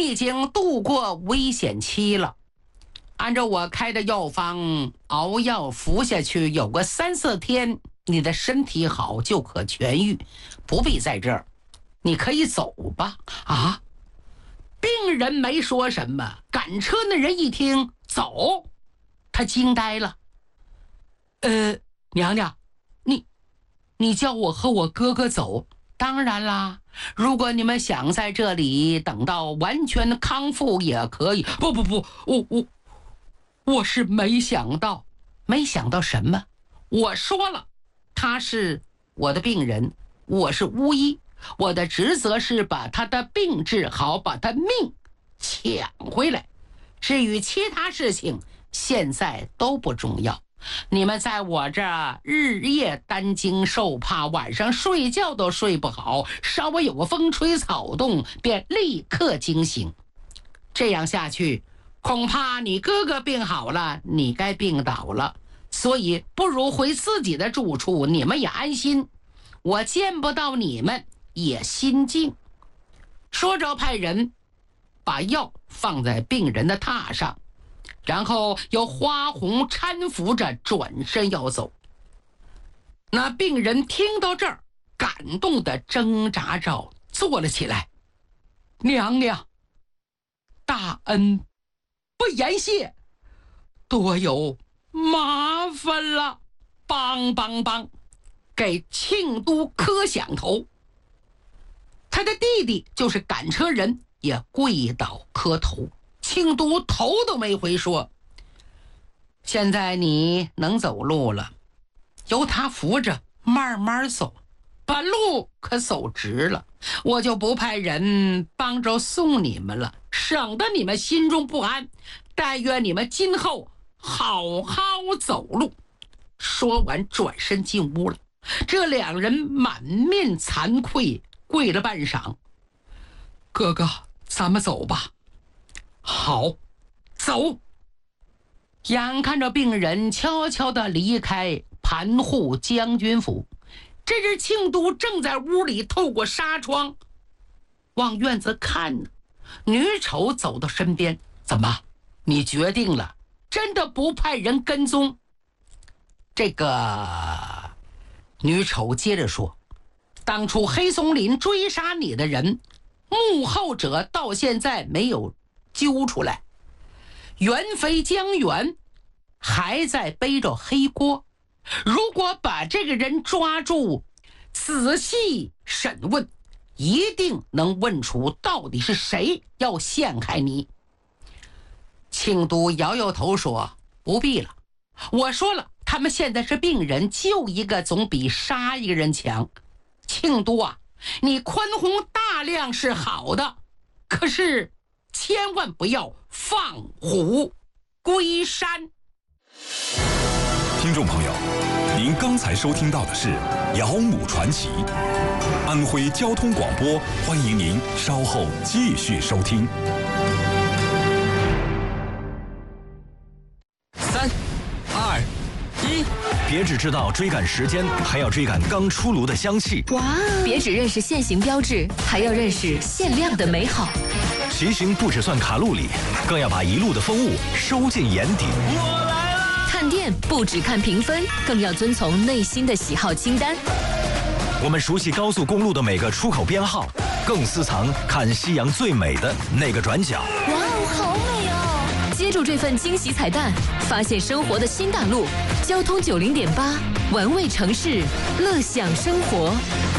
已经度过危险期了。按照我开的药方，熬药服下去，有个3-4天，你的身体好就可痊愈，不必在这儿，你可以走吧。啊！病人没说什么，赶车的人一听走，他惊呆了。娘娘，你叫我和我哥哥走？当然啦，如果你们想在这里等到完全康复也可以。不，我是没想到。没想到什么？我说了，他是我的病人，我是巫医，我的职责是把他的病治好，把他命抢回来。至于其他事情，现在都不重要。你们在我这儿日夜担惊受怕，晚上睡觉都睡不好，稍微有个风吹草动便立刻惊醒。这样下去，恐怕你哥哥病好了，你该病倒了。所以不如回自己的住处，你们也安心，我见不到你们也心静。说着派人把药放在病人的榻上，然后由花红搀扶着转身要走。那病人听到这儿，感动的挣扎着坐了起来。娘娘，大恩不言谢，多有麻烦了，帮，给庆都磕响头。他的弟弟就是赶车人，也跪倒磕头。庆都头都没回说：现在你能走路了，由他扶着慢慢走，把路可走直了，我就不派人帮着送你们了，省得你们心中不安。但愿你们今后好好走路。说完转身进屋了。这两人满面惭愧，跪了半晌。哥哥，咱们走吧。好，走。眼看着病人悄悄地离开盘户将军府，这时庆都正在屋里透过纱窗往院子看呢。女丑走到身边：怎么，你决定了，真的不派人跟踪？这个女丑接着说：当初黑松林追杀你的人，幕后者到现在没有揪出来，袁飞江源还在背着黑锅。如果把这个人抓住，仔细审问，一定能问出到底是谁要陷害你。庆都摇摇头说：不必了，我说了，他们现在是病人，救一个总比杀一个人强。庆都啊，你宽宏大量是好的，可是千万不要放虎归山。 听众朋友，您刚才收听到的是《姚母传奇》，安徽交通广播，欢迎您稍后继续收听。 3、2、1， 别只知道追赶时间，还要追赶刚出炉的香气。 哇！别只认识限行标志，还要认识限量的美好。 骑行不只算卡路里，更要把一路的风物收进眼底。 我来啦！ 看店不只看评分，更要遵从内心的喜好清单。 我们熟悉高速公路的每个出口编号，更私藏看夕阳最美的那个转角。 哇哦，好美哦！接住这份惊喜彩蛋，发现生活的新大陆。交通90.8，玩味城市，乐享生活。